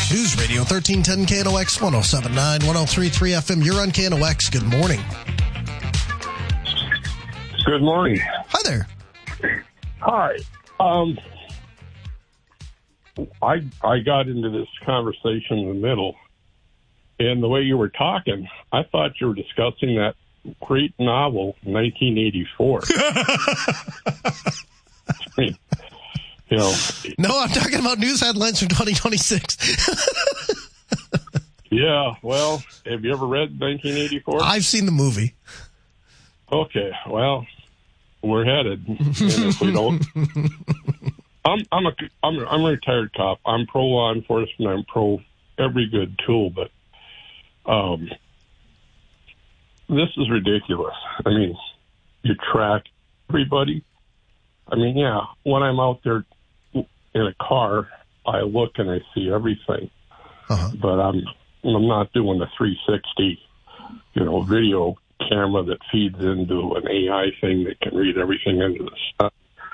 News Radio 1310 KNOX 107.9, 103.3 FM. You're on KNOX. Good morning. Good morning. Hi there. Hi. I got into this conversation in the middle, and the way you were talking, I thought you were discussing that great novel, 1984. I mean, you know. No, I'm talking about news headlines from 2026. Yeah, well, have you ever read 1984? I've seen the movie. Okay, well, we're headed, and if we don't, I'm a retired cop. I'm pro law enforcement. I'm pro every good tool, but this is ridiculous. I mean, you track everybody. I mean, yeah, when I'm out there in a car, I look and I see everything, but I'm not doing the 360, video camera that feeds into an AI thing that can read everything into the stuff.